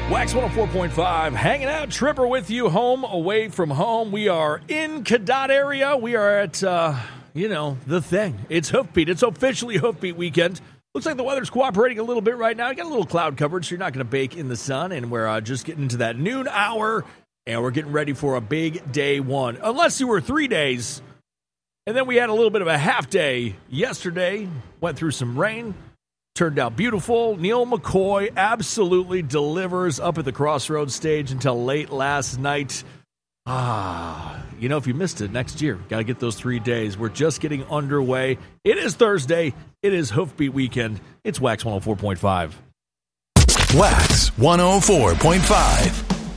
Wax 104.5, hanging out, Tripper with you, home away from home. We are in Cadott area. We are at, the thing. It's Hoofbeat. It's officially Hoofbeat weekend. Looks like the weather's cooperating a little bit right now. You got a little cloud coverage, so you're not going to bake in the sun. And we're just getting into that noon hour, and we're getting ready for a big day one. Unless you were 3 days, and then we had a little bit of a half day yesterday. Went through some rain. Turned out beautiful. Neil McCoy absolutely delivers up at the Crossroads stage until late last night. If you missed it, next year, got to get those 3 days. We're just getting underway. It is Thursday. It is Hoofbeat weekend. It's Wax 104.5. Wax 104.5.